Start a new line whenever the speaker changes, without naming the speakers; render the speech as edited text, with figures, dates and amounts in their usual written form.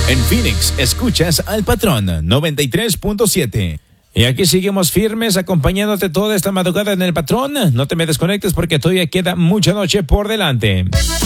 En Phoenix, escuchas al Patrón 93.7. Y aquí seguimos firmes acompañándote toda esta madrugada en el Patrón. No te me desconectes porque todavía queda mucha noche por delante.